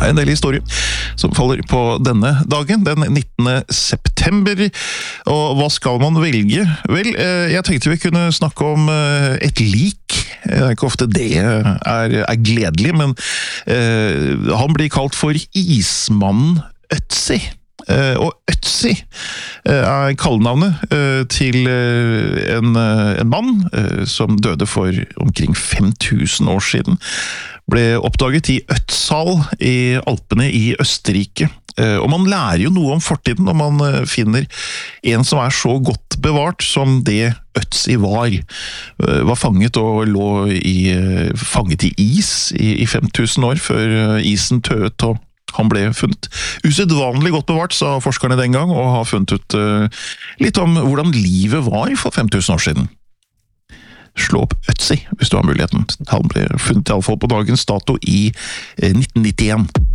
En del historie som faller på denne dagen, den 19. september. Og hva skal man velge? Vel, jeg tenkte vi kunne snakke om et lik. Det er ikke ofte det er gledelig, men han blir kalt for ismannen Ötzi. Og Ötzi er kallenavnet til en mann som døde for omkring 5000 år siden. Ble oppdaget i Ötztal i Alpene i Østerrike. Og man lærer jo noe om fortiden når man finner en som er så godt bevart som det Ötzi var. Var fanget og lå fanget i is i 5000 år før isen tøet og han ble funnet. Usedvanlig godt bevart, sa forskerne den gang, og har funnet ut litt om hvordan livet var for 5000 år siden. Slå opp Ötzi, hvis du har muligheten. Han ble funnet i alle fall på dagens dato i 1991.